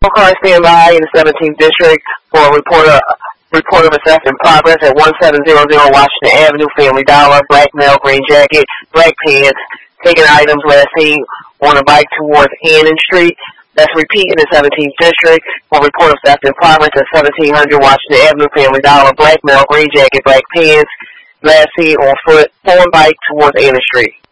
Car stand by in the 17th District for a report of a theft in progress at 1700 Washington Avenue, Family Dollar, black male, green jacket, black pants, taking items last seen on a bike towards Annan Street. Let's repeat in the 17th District for a report of theft in progress at 1700 Washington Avenue, Family Dollar, black male, green jacket, black pants, last seen on foot, on bike towards Annan Street.